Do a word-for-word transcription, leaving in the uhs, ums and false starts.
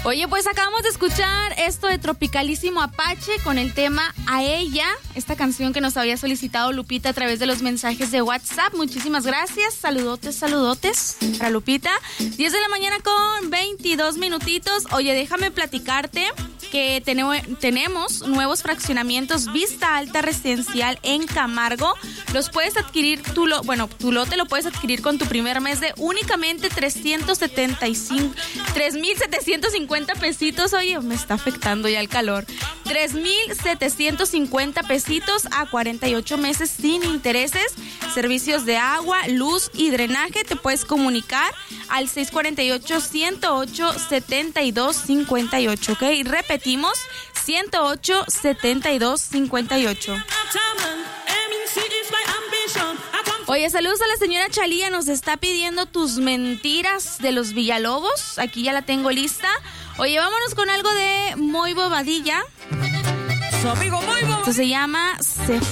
Oye, pues acabamos de escuchar esto de Tropicalísimo Apache con el tema A Ella, esta canción que nos había solicitado Lupita a través de los mensajes de WhatsApp. Muchísimas gracias, saludotes, saludotes para Lupita. diez de la mañana con veintidós minutitos. Oye, déjame platicarte que tenemos, tenemos nuevos fraccionamientos Vista Alta Residencial en Camargo. Los puedes adquirir, tu lo, bueno, tu lote lo puedes adquirir con tu primer mes de únicamente trescientos setenta y cinco, tres mil setecientos cincuenta pesitos. Oye, me está afectando ya el calor. tres mil setecientos cincuenta pesitos a cuarenta y ocho meses sin intereses. Servicios de agua, luz y drenaje. Te puedes comunicar al seis cuatro ocho, uno cero ocho, siete dos cinco ocho, ¿ok? Y repetimos, ciento ocho, setenta y dos cincuenta y ocho. Oye, saludos a la señora Chalía, nos está pidiendo tus mentiras de los Villalobos. Aquí ya la tengo lista. Oye, vámonos con algo de Moy Bobadilla. Su amigo Moy Bobadilla. Esto se llama Se